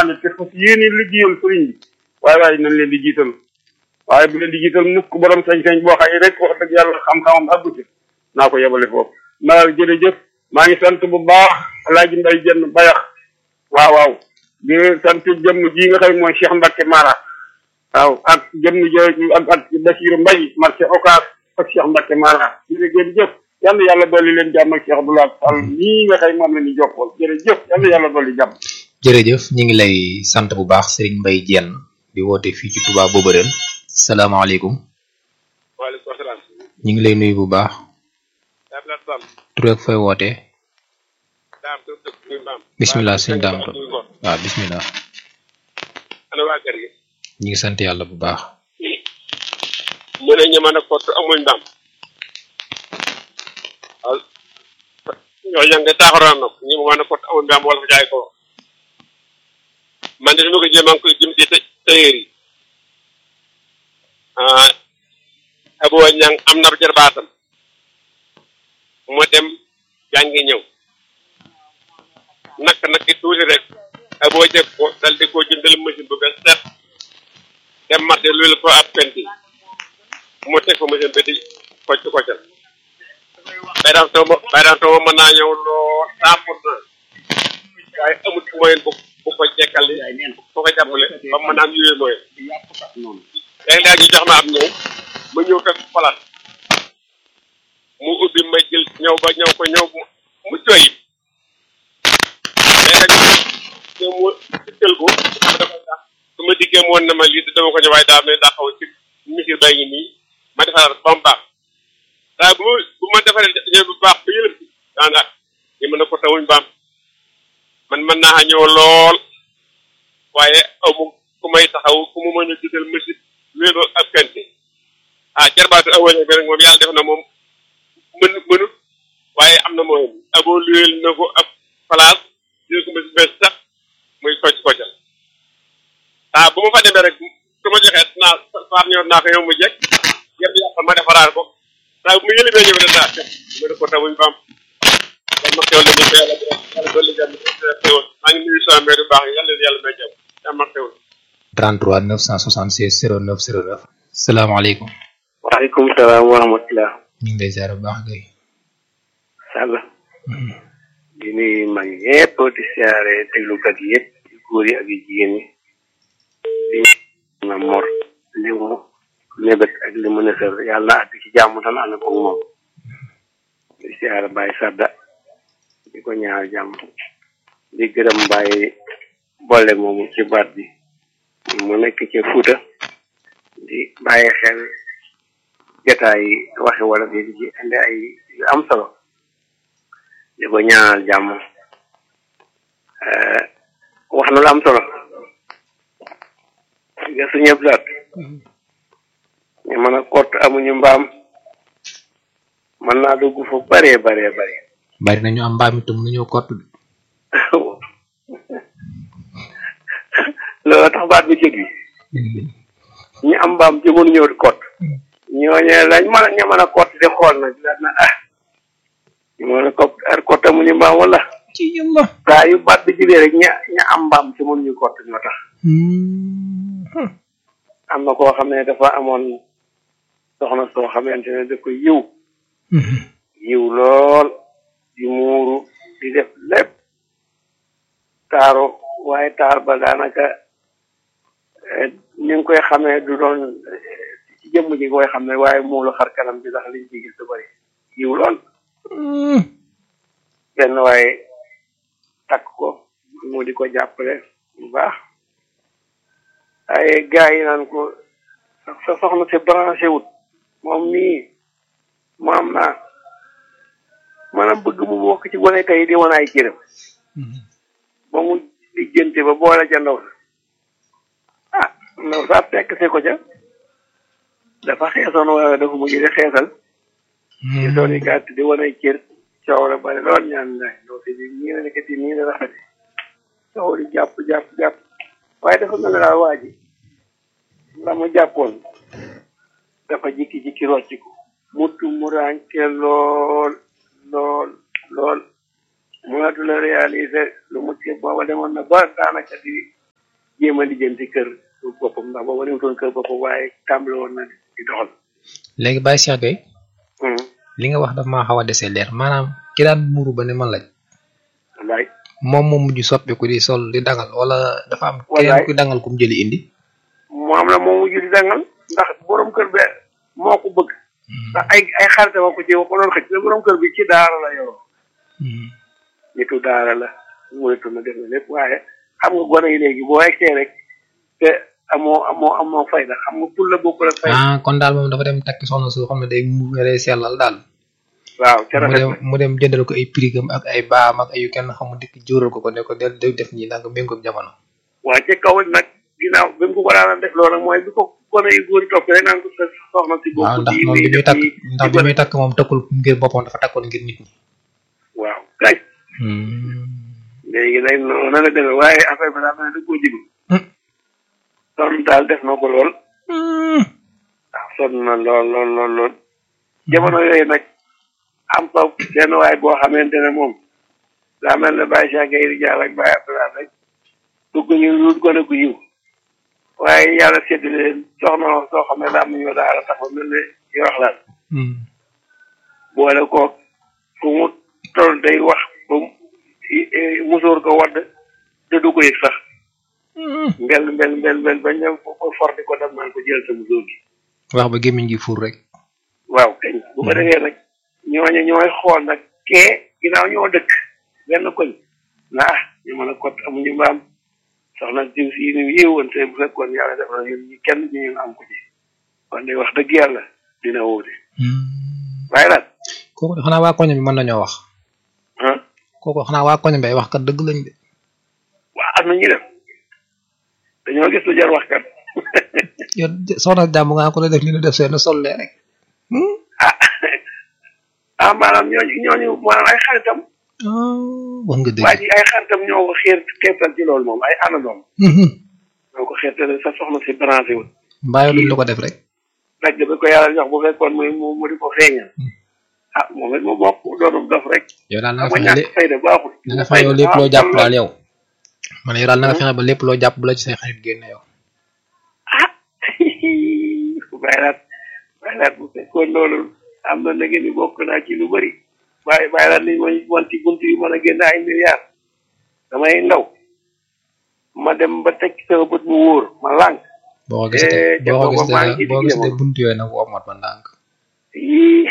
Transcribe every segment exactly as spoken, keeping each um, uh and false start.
ànd te fas yéene liggéeyal sëriñ bi waaye waaye nañ leen di jiital waaye bu leen di jiital mukk borom sañ-sañ boo xëy rek wax dëgg yàlla xam-xamam àggu ci naa ko yebale foofu maa jërëjëf maa ngi sant bu baax Alaaji Mbay Jenn Bayax waaw waaw di sant jëmm ji nga xam mooy Cheikh Mbacke Mara waaw ak jëmm jooju ak ak Basiru Mbay marché Ocass ak Cheikh Mbacke Mara jërëjëf yal na yàlla dolli leen jàmm ak Cheikh Abdoulaye Sall nii nga xam moom la ñu jokkool jërëjëf yal na yàlla dolli jàmm. jërëjëf ñu ngi lay sant bu baax Serigne Mbay Jenn di woote fii ci Touba Boberel salaamaaleykum. waaleykum salaam. ñu ngi lay nuyu bu baax. tur ak fay woote. bisimilah sëñ daam ko waaw bisimilah. ana waa kër gi. ñu ngi sant yàlla bu baax. mu ne ñu mën a kott amuñ ndam. waaw ñoo jàng taaxuraan nag ñu mën a kott amuñ ndam wala fa jaay ko. man de dama ko jéem a ngi koy jëm ci tailleur yi. ah Abo Ñang am na jarbaatam mu dem jàngi ñëw nak nak ki tuuti rek Abo jeg ko dal di ko jëndal machine bu bees set dem marché loolu ko ab penti mu teg ko machine bi di kocc koccal bayram tooma bayram tooma mën naa ñëw loo cent pour cent waaye amut moyen bu bu ko jekkal bu ko jàppale ba mën naa am yooyu moyen léeg-léeg ñu jox ma am ñëw ma ñëw teg palaat mu ubbi ma jël ñëw ba ñëw ko ñëw mu tooy léeg-léeg ñëw mu tël ko dafa tax su ma dikkee mu woon na ma lii dama ko ñëw waaye daa mel daa xaw ci misir bay ngi nii ma defaraat ba mu baax daa bu bu ma defaree ñëw bu baax ba yëlëb daanaka ñu mën a ko tawuñ baam man mën naa ñëw lool waaye amu ku may taxaw ku mu mën a gisal misir wéeru ak kenti ah jarbaatu awale bi rek moom yàlla def na moom mën mënut waaye am na mooy aboo luyeel na ko ab place jël ko masi bees sax muy kocc koccal ah bu ma fa demee rek su ma joxee naa faam ñëw naa ko yow mu jekk yëpp yàq ma defaraat ko saa bu mu yëli bee ñëw ne naa ma ne ko tamuñ baam dan ma xewal nañu ko yàlla yàlla dolli jàmm xewal maa ngi nuyu sama mère bu baax yi yàlla yàlla may jàmm jàmm ma xewal trente-trois neuf cent soixante-seize zéro neuf zéro neuf salaamaaleykum. waaleykum salaam wa rahmatulah. ñu ngi lay ziar bu baax Guèye. Sall. di nuyu mag yëpp di siyaare déglukat yi yëpp ci góor yi ak yu jigéen ñi. di na mor li mu mébét ak li mu nësër yàlla na àgg ci jàmm tan ànd ko moom. di siyaare Baye Sadda di ko ñaar jàmm. di gërëm Baye boole moomu ci baat bi. mu nekk ci Fuuta di bàyyi xel jotaay yi waxi wala di ci indi ay yu am solo di ko ñaanal jàmm wax na lu am solo nga su ñëpp daat ñu mën a kott amuñu mbaam mën naa dugg fu baree baree bari bari nañu am mbaam itam mënuñoo kott de loolu tax baat bi jëg bi ñu am mbaam ci mënu ñëw di kott ñooñee lañ mën a ña mën a kott di xool nag daat na ah ñu mën a kott ar kott amuñu mbaam wala ci yàlla saa yu baat bi jëlee rek ña ña am mbaam ci mënu ñu kott ñoo tax am na koo xam ne dafa amoon soxna soo xamante ne da ko yiw yiw lool di muuru di def lépp taaro waaye taar ba daanaka ñu ngi koy xamee du doon ci jëmm ji koy xam ne waaye muulu xar kanam bi sax liñ ci gis du bari yiw lool benn waaye takk ko mu di ko jàppale bu baax ay gars yi naan ko sa soxna si branché wut moom mii mu am naa maanaam bëgg mu bokk ci gone tey di wan ay cëram ba mu diggante ba boole ca ndaw sa ah ndaw sa fekk se ko ca dafa xeesoon waaye dafa mujj di xeesal ci doon yi gàtt di wan ay cër coow la bari lool ñaan ndax ndaw si bi ñii la nekkati nii la rafete coow li jàpp jàpp jàpp waaye dafa mel ne daal waa ji la mu jàppoon dafa jikki-jikki rocciku muttu mu rànke lool lool lool mënatu la réaliser lu mu ci booba demoon na ba daanaka di jéem a lijjanti kër boppam ndax booba newutoon kër boppam waaye tàmbali woon na di doxal. léegi Baye Cheikh Gueye li nga wax daf maa xaw a desee leer maanaam ki daan muuru ba ne man lañ wallaay moom moo mujj soppiku di sol di dangal wala dafa am wallaay keneen ku dangal ku mu jëli indi moom la moo mujj di dangal ndax borom kër be moo ko bëgg ndax ay ay xarite ma ko ci ko doon xëcc borom kër bi ci daara la yoroo nitu daara la muritu na def na lépp waaye xam nga gone yi léegi boo egsee rek te amoo amoo amoo fayda xam nga pour la bokkul ak fayda. ah kon daal moom dafa dem takki soxna su xam ne day mu day sellal daal. waaw ca rafet mu dem mu dem jëndal ko ay prigam ak ay baam ak ay yu kenn xamul dikk jóoral ko ko ne ko del def nii nanga méngoog jamono. waaw ca kaw nag ginnaaw bi mu ko daan def loolu nag mooy bi ko gone yu góor yi topp rek naan ko sa soxna si. waaw ndax moom bi muy takk ndax bi muy takk moom takkul ngir boppam dafa takkoon ngir nit ñi. waaw kay. léegi nag noonu la demee waaye affaire bi daal da koo jigul sonn daal def na ko lool waaw sonn na lool lool lool lool jamono yooyu nag am fa benn waay boo xamante ne moom daa mel ne Baye Cheikh Gueye Ridial ak Baye Abdoulaye rek dugg ñu lu gone gu yiw waaye yàlla sedd leen soxna soo xam ne daa am ñoo daal tax ba mel ne yoo wax laal boole ko fu mu toll day wax ba musóor ko wadd te du ko yëg sax mbel mbel mbel mbel bañ ne ko for di ko dem naan ko jël sa musóor gi wax ba gémmiñ gi fuur rek waaw kañ bu ko defee nag ñooñu ñooy xool nag kee ginnaaw ñoo dëkk benn koñ na ah ñu mën a kot amuñu mbaam soxna diw si ñu yéewoon te bu fekkoon yàlla def na ñun ñi kenn ñu ñu am ko ci kon day wax dëgg yàlla dina wóote waaye daal kooku xanaa waa koñ bi mën nañoo wax ah kooku xanaa waa koñ bay wax kat dëgg lañ de waaw am na ñu def dañoo gis lu jar wax kat yow soxna jàmm nga ko la def li ñu def seen sol lee rek ah ah maanaam ñooñu ñooñu maanaam ay xaritam wax nga dëgg waa ji ay xaritam ñoo ko xiir xeetal ci loolu moom ay àndandoom ñoo ko xiirtal sa soxna si branché wul mbaa yow duñ la ko def rek dagg bi ko yàlla jox bu fekkoon muy mu mu di ko feeñal ah moom it mu bokk doonum dof rek yow daal na nga ama fexe ñàkk fayda baaxul na nga fexe yow lépp loo jàpp daal yow man yow daal na nga fexe ba lépp loo jàpp bu la ci say xarit génne yow ah bàyyi laat bàyyi laat bu fekkoon loolu am na léegi ni bokk naa ci lu bëri bàyyi bàyyi laat li mooy wan ci bunt yu mën a génn ay milliards damay ndaw ma dem ba teg sama bët mu wóor ma lànk boo ko gisee boo ko gisee boo gisee buntu yooyu nag woo mat ma ndànk yii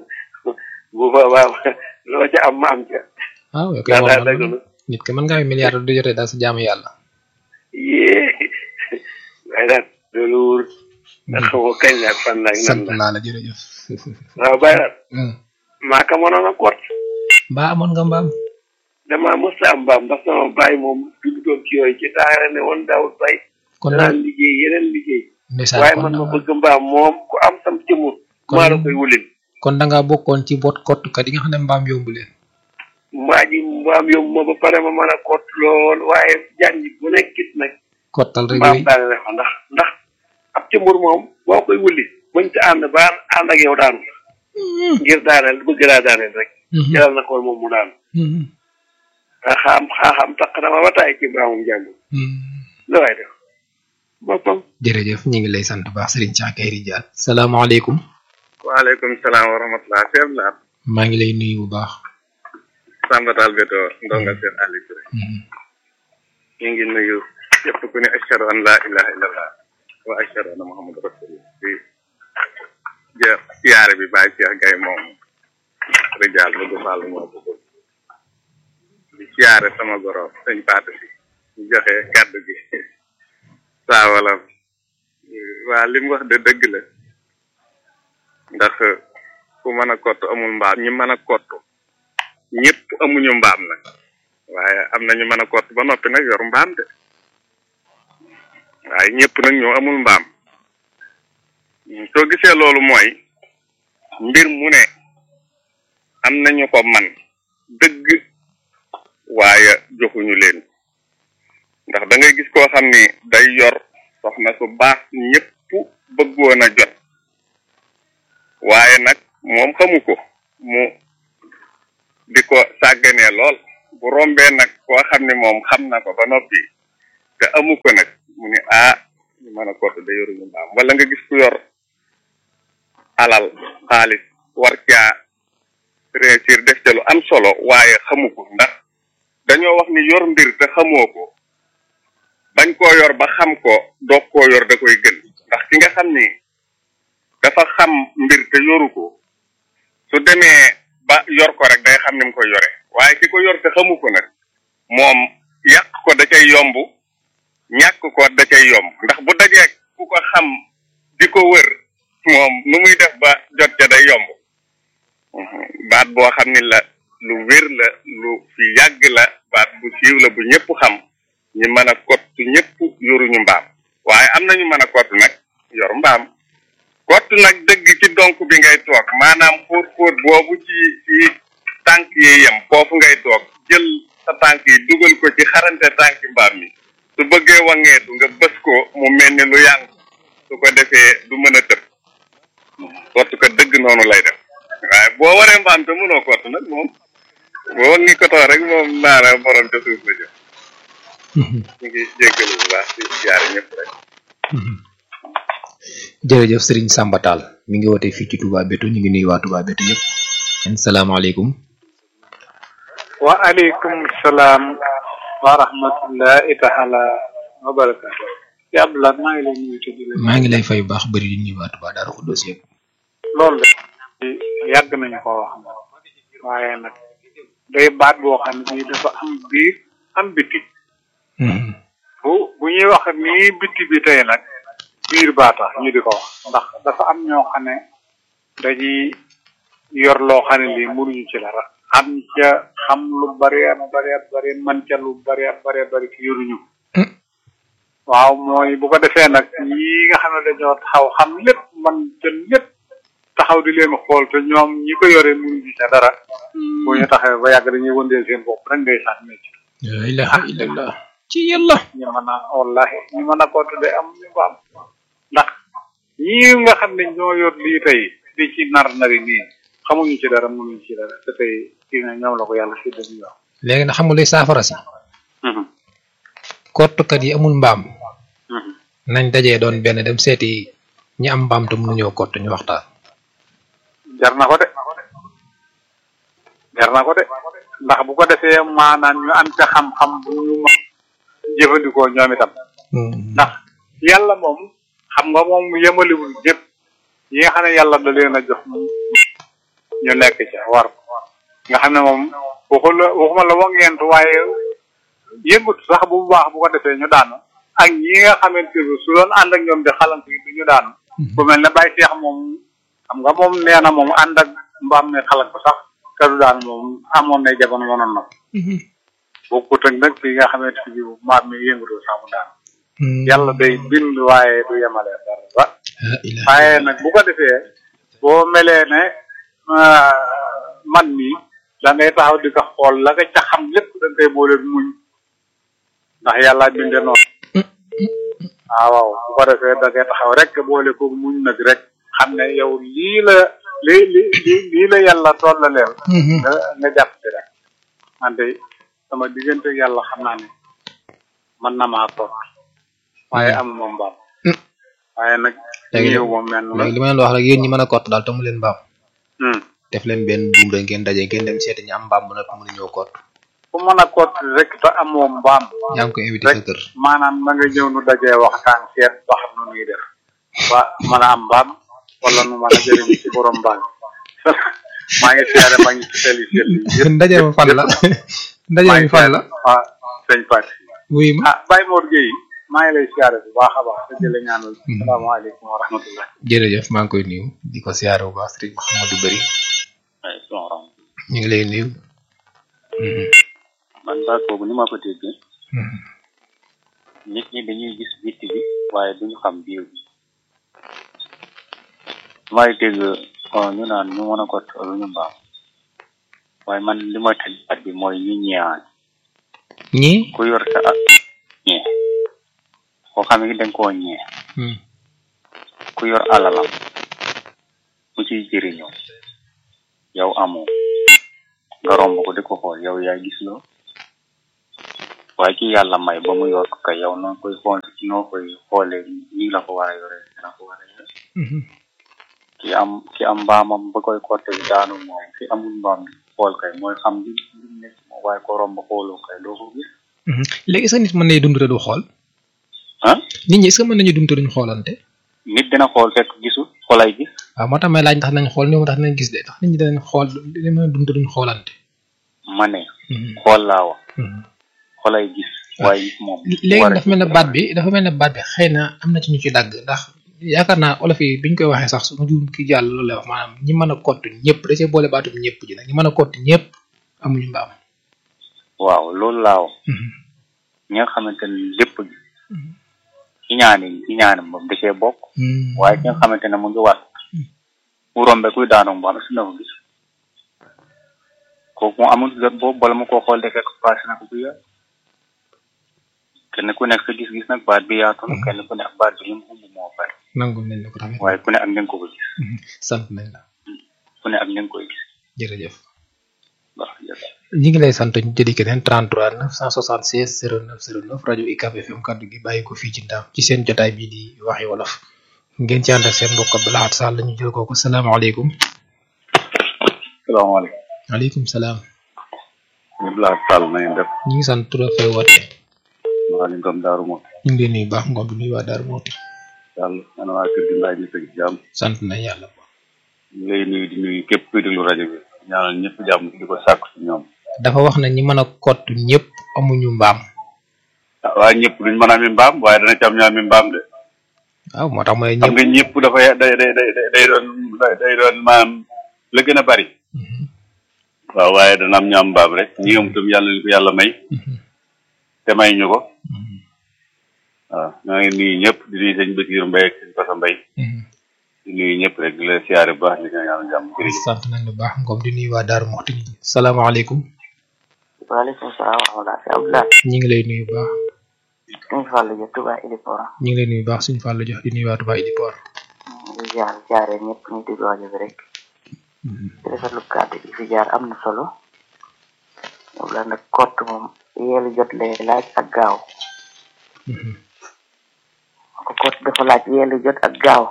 bu boobaa loo ca am ma am ca waaw yow kay wax na nit ki mën nga am milliard du jotee daal sa jaamu yàlla yee waaye daal loolu wóor ndax xamoo kañ la ak fan la ak nan sant la naa la jërëjëf waaw bàyyi laat maa ka mënoon a kot mbaa amoon nga mbaam damaa mës a am mbaam ndax sama baay moom duggutoon ci yooyu ci daara ne woon daawul bay kon danaan liggéey yeneen liggéey ndeysaan waaye kon man ma da nga- bëgg mbaam moom ku am sam cëmur Kon- maa la koy wulil kon da ngaa bokkoon ci bot kottukat yi nga xam ne mbaam yombu leen mbaa ji mbaam yóbbu ma ba pare ma mën a kot lool waaye jàngi bu nekkit nag kottal rek mbaam yooyu daane ne fa ndax ndax ab cëmur moom boo koy wulli bañ ca ànd ba ànd ak yow daanu ngir daaneel bëgg laa daaneel rek jëlal na ko moom mu daanu xaaxaam xaaxaam taq na ma ba taay ci mbaamum jàmm la waay def boppam jërëjëf ñu ngi lay sant bu baax Serigne Cheikh Gueye Ridial salaamaaleykum waaleykum salaam wa rahmatulah Cheikh Laat maa ngi lay nuyu bu baax Samba Tall Beto ndonga Cheikh Aliou Touré ñu ngi nuyu képp ku ne ashhadu an la ilaha illallah wa ashhadu anna muhammadu rasulullah di jë siyaare bi Baye Cheikh Gueye moom Ridial bëgg Fall moo ko bëgg di siyaare sama goro sëñ Paate si ñu joxe kàddu gi saa wala waa li mu wax de dëgg la ndax ku mën a kottu amul mbaam ñi mën a kottu ñëpp amuñu mbaam nag waaye am na ñu mën a kottu ba noppi nag yor mbaam de waaye ñëpp nag ñoo amul mbaam soo gisee loolu mooy mbir mu ne am nañu ko man dëgg waaye joxuñu leen ndax da ngay gis koo xam ni day yor soxna su baax ñëpp bëggoon a jot waaye nag moom xamu ko mu di ko sàgganee lool bu rombee nag koo xam ni moom xam na ko ba noppi te amu ko nag mu ne ah ñu mën a kott da yoruñu mbaam wala nga gis ku yor alal xaalis war caa réussir def ca lu am solo waaye xamu ko ndax dañoo wax ni yor mbir te xamoo ko bañ koo yor ba xam ko doog koo yor da koy gën ndax ki nga xam ni dafa xam mbir te yoru ko su demee ba yor ko rek day xam ni mu koy yore waaye ki ko yor te xamu ko nag moom yàq ko da cay yomb ñàkk ko da cay yomb ndax bu dajee ku ko xam di ko wër moom nu muy def ba jot ca day yomb baat boo xam ni la lu wér la lu fi yàgg la baat bu siiw la bu ñëpp xam ñi mën a kottu ñëpp yoruñu mbaam waaye am nañu mën a kottu nag yor mbaam kottu nag dëgg ci donk bi ngay toog maanaam fóot fóot boobu ci ci tànk yi yem foofu ngay toog jël sa tànk yi dugal ko ci xarante tànki mbaam mi su bëggee wangeetu nga bës ko mu mel ni lu yàng su ko defee du mën a tëb kottu ko dëgg noonu lay def waaye boo waree mbaam te mënoo kottu nag moom boo ngi ko toog rek moom naara borom ca suuf la jëm ñu ngi jéggalu bu baax ci jaare ñëpp rek jërëjëf Serigne Samba Tall mi ngi woote fii ci Touba Bétou ñu ngi nuyu waa Touba Bétou yëpp salaamaaleykum wa aleykum salaam wa rahmatullahi taala wa barakatu ya Abdoulaye maa ngi lay nuyu te di la maa ngi lay fay bu baax bëri di nuyu waa Touba Darou Khoudoss yëpp loolu de yàgg nañu ko wax waaye nag day baat boo xam ne bii dafa am biir am biti bu bu ñuy wax nii biti bi tey nag biir baa tax ñu di ko wax ndax dafa am ñoo xam ne dañuy yor loo xam ne lii mënuñu ci dara am ca xam lu bari bari bari man ca lu bari bari bari ki yoruñu waaw mooy bu ko defee nag ñi nga xam ne dañoo taxaw xam lépp man ca lépp taxaw di leen xool te ñoom ñi ko yore mënuñu ca dara boo ñu taxawee ba yàgg dañuy wëndeel seen bopp rek ngay sax mécc la ilaha illallah ci yàlla ñu mën a wallahi ñu mën a ko tuddee am ñu ko am ndax ñii nga xam ne ñoo yor lii tey di ci nar nari nii xamuñu ci dara mënuñu ci dara te tey kii na ñoom la ko yàlla séddal ñu wax léegi na xamul lay saafara si kottukat yi amul mbaam nañ dajee doon benn dem seeti ñi am mbaam te mënuñoo kott ñu waxtaan jar na ko de jar na ko de ndax bu ko defee maanaam ñu am ca xam-xam bu ñu ma jëfandikoo ñoom itam ndax yàlla moom xam nga moom yemaliwul ñëpp yi nga xam ne yàlla da leen a jox ñu nekk ca war nga xam ne moom waxul la waxuma la wangeentu waaye yëngutu sax bu baax bu ko defee ñu daanu ak ñi nga xamante ni su doon ànd ak ñoom di xalank yi du ñu daanu bu mel ne Baye Cheikh moom xam nga moom nee na moom ànd ak mbaam mi xalank sax te du daan moom amoon na jamono mënoon na bokkut ak nag fi nga xamante ni mbaam mi yëngutu sax mu daanu yàlla day bind waaye du yemale dara waaye nag bu ko defee boo melee ne man mii da ngay taxaw di ko xool la nga ca xam lépp da ngay boole muñ ndax yàlla binde noonu waaw waaw bu ko defee da ngay taxaw rek boole ko muñ nag rek xam ne yow lii la lii li lii la yàlla tollaleel nga nga jàpp ci rek man de sama diggante yàlla xam naa ne mën na maa toog waaye am moom mbaam waaye nag ñëw moom mel na léegi li ma leen wax rek yéen ñi mën a kott daal tamu leen mbaam def leen benn buum rek ngeen daje ngeen dem seeti ñu am mbaam bu nekk mënu ñëw kott ku mën a kott rek te amoo mbaam yaa ngi ko invité sa kër maanaam na nga ñëw nu dajee waxtaan seet ba xam nu nuy def ba mën a am mbaam wala nu mën a jëriñ ci borom mbaam maa ngi siyaare maa ngi ci teli seet ndaje ma fan la ndaje mi fan la waaw sëñ Fatou oui ma ah Baye Mor Gueye maa ngi lay siyaare bu baax a baax te jële ñaanal salaamaaleykum wa rahmatullah jërëjëf maa ngi koy nuyu di ko siyaare bu baax Serigne Mouhamadou Bari ñu ngi lay nuyu man baat boobu ni ma ko déggee nit ñi dañuy gis bitti bi waaye duñu xam biir bi may dégg ñu naan ñu mën a ko lu ñu mbaam waaye man li ma tëj baat bi mooy ñi ñeewaan ñi ku yor sa ak ñee koo xam ne dañ koo ñee ku yor alalam mu ciy jëriñoo yow amoo nga romb ko di ko xool yow yaay gis loo waaye ci yàlla may ba mu yor ko kay yow noo koy xool ci noo koy xoolee nii la ko war a yore la ko war a yore ki am ki am mbaamam ba koy côté bi daanu moom ki amul mbaam bi xool kay mooy xam li li nekk moom waaye ko romb xooloo kay doo ko gis léegi est-ce que nit mën nay dund te du xool ah nit ñi est-ce que mën nañu dund te duñ xoolante nit dina xool fekk gisul xoolay gis waaw moo tax may laaj ndax nañ xool ni mu tax nañ gis de ndax nit ñi danañ xool li mën a dund te duñ xoolante ma ne xool laa wax xoolay gis waaye gis moom léegi dafa mel ne baat bi dafa mel ne baat bi xëy na am na ci ñu ci dagg ndax yaakaar naa olof yi biñ koy waxee sax su ma juum ki jàll loolu lay wax maanaam ñi mën a kott ñëpp da cee boole baatum ñëpp ji nag ñi mën a kott ñëpp amuñu mbaam waaw loolu laa wax ñi nga xamante ne lépp gi ci ñaani ci ñaani moom da cee bokk waaye ki nga xamante ne mu ngi war mu rombe kuy daanu mbaam si na ko gis kooku moom amul jot boobu bala ma koo xool de fekk passé na ko bu yàgg kenn ku nekk sa gis-gis nag baat bi yaatu na kenn ku nekk baat bi li mu xumb moo bari nangu nañ la ko tamit waaye ku ne ak ni nga ko ko gis sant nañ la ku ne ak ni nga koy gis jërëjëf waaw jërëjëf ñi ngi lay sant ñu jëli keneen trente-trois neuf cent soixante-seize zéro neuf zéro neuf rajo U C A B F M kaddu gi bàyyi ko fii ci Ndaam ci seen jotaay bii di waxi wolof ngeen ci ànd ak seen mbokk Abdou Lahad Sall ñu jël kooku salaamaaleykum salaamaaleykum waaleykum salaam Abdou Lahad Sall na ngeen def ñu ngi sant tur ak fay woote maa ngi doon Daaru Mooti ñu ngi leen nuyu baax ngoom bi nuyu waa Daaru Mooti yàlla man waa kër gi mbaay ni tëg jàmm sant nañ yàlla ñu lay nuyu di nuyu képp kuy déglu rajo bi ñaanal ñëpp jàmm di ko sàkku ci ñoom dafa wax na ñi mën a kott ñëpp amuñu mbaam ah waaye ñëpp duñ mën a ami mbaam waaye dana ci am ñu ami mbaam de waaw moo tax mooy xam nga ñëpp dafa day day day day doon day doon maanaam la gën a bari waaw waaye dana am ñu am mbaam rek ñi am tam yàlla li ko yàlla may te may ñu ko waaw ñoo ngi nuyu ñëpp di nuyu sëñ Basiir Mbay ak sëñ Pasa Mbay di nuyu ñëpp rek di la siyaare bu baax di nga ñaan jàmm sant nañ lu baax ngoom di nuyu waa Daaru Muxti salaamaaleykum waaleykum salaam wa rahmatulah. ñu ngi lay nuyu baax suñu Fallou Dia Touba Ilipor. ñu ngi lay nuyu baax suñu Fallou Dia di nuyu waa Touba Ilipor. di jaar jaaree ñëpp ñu déglu rajo bi rek. di rafetlu kàddu gi fi jaar am na solo. moom la nag kott moom yeelu jot lay laaj ak gaaw. ko kott dafa laaj yeelu jot ak gaaw.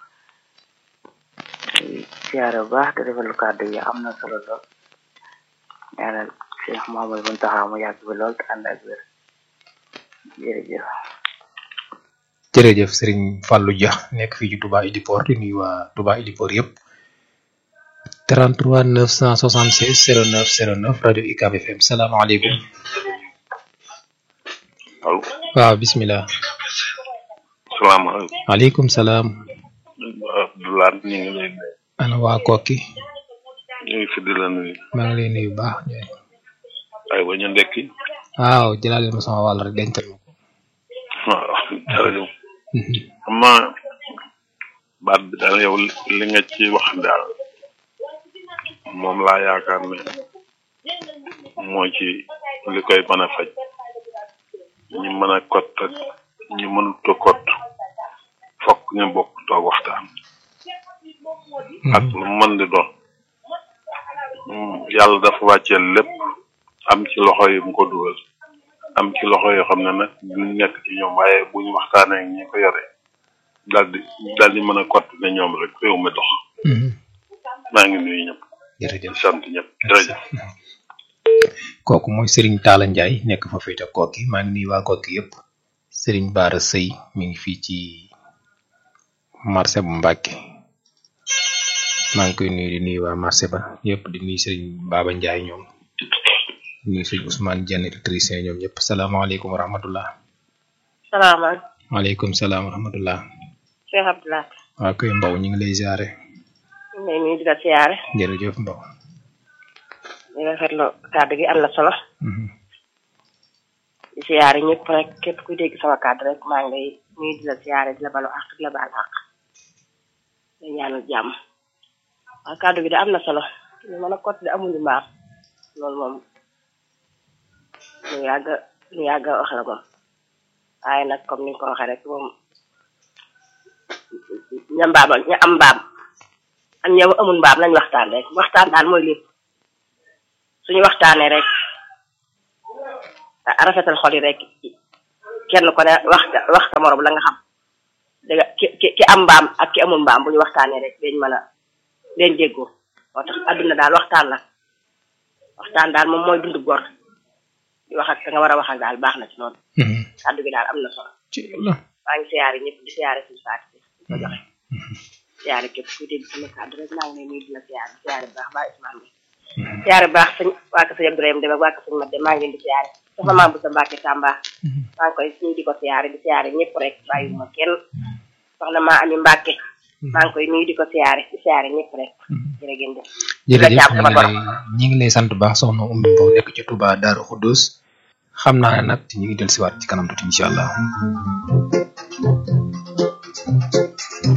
siyaare bu baax di rafetlu kàddu yi am na solo lool. ñaanal Cheikh Mouhamadou Mountakha mu yàgg bi lool te ànd ak wér. jërëjëf. jërëjëf Serigne Fallou Dia nekk fii ci Touba Ilipor di nuyu waa Touba Ilipor yëpp. trente-trois neuf cent soixante-seize zéro neuf zéro neuf rajo U C A B F M salaamaaleykum. allo. waaw bisimilah. salaamaaleykum. maaleykum salaam. Abdou Lahad ñu ngi lay nuyu. ana waa Koki. ñu ngi fi di la nuyu. maa ngi lay nuyu bu baax. aywa ñu ndekki. waaw jëlaale ma sama wàll rek dencal ma ko. waaw jërëjëf. xam naa baat bi daal yow li nga ci wax daal moom laa yaakaar ne moo ci li koy mën a faj ñi mën a kot ak ñi mënut a kot fokk ñu bokk toog waxtaan. ak lu mën di doon. yàlla dafa wàcceel lépp am ci loxo yi mu ko dugal am ci loxo yoo xam ne nag ñu nekk ci ñoom waaye bu ñu waxtaanee ak ñi ko yore daal di daal di mën a kott ne ñoom rek réew mi dox. maa ngi nuyu ñëpp. jërëjëf sant ñëpp jërëjëf. kooku mooy Serigne Talla Ndiaye nekk fa fii ca Koki maa ngi nuyu waa Koki yëpp Serigne Bara Sey mi ngi fii ci marché bu Mbàkke maa ngi koy nuyu di nuyu waa marché ba yëpp di nuyu Serigne Baba Ndiaye ñoom di nuyu Serigne Ousmane Diagne électricien ñoom ñëpp salaamaaleykum wa rahmatullah. salaamaaleykum. maaleykum salaam wa rahmatullah. Cheikh Abdou Lahad. waaw koy Mbow ñu ngi lay ziare. ñu ngi lay nuyu di la ziare. jërëjëf Mbow. di rafetlu kàddu gi am na solo. di ziare ñëpp rek képp kuy dégg sama kàddu rek maa ngi lay nuyu di la ziare di la balu àq di la baal àq. di ñaanal jàmm. waaw kàddu gi de am na solo ñu mën a kott de amuñu mbaam loolu moom lu yàgg lu yàgg wax la moom waaye nag comme ni nga ko waxee rek moom ña mbaam ña am mbaam ak ña amul mbaam lañ waxtaan rek waxtaan daal mooy lépp suñu waxtaanee rek rafetal xol yi rek kenn ko ne wax wax ka morom la nga xam danga ki ki ki am mbaam ak ki amul mbaam bu ñu waxtaanee rek dañ mën a dañ déggoo moo tax adduna daal waxtaan la waxtaan daal moom mooy dundu góor di wax ak ka nga war a wax ak daal baax na ci noonu kàddu gi daal am na solo maa ngi siyaare ñëpp di siyaare suñu saati bi di ko joxe siyaare képp kuy dégg sama kàddu rek maa ngi lay nuyu di la siyaare siyaare baax baa Ismaan bi siyaare baax sëñ waa ko sëñ Abdourahim dem ak waa ko sëñ Mat dem maa ngi leen di siyaare soxna maam bu sa Mbàkke Tamba maa ngi koy nuyu di ko siyaare di siyaare ñëpp rek bàyyiwuma kenn soxna maa ami Mbàkke maa ngi koy nuyu di ko siyaare di siyaare ñëpp rek jërë ngeen jëf jërëjëf ñi ngi lay sant baax soxna Oumy Mbow nekk ci Touba Darou Khoudoss xam naa ne nag ñi ngi del siwaat ci kanam tuuti incha allah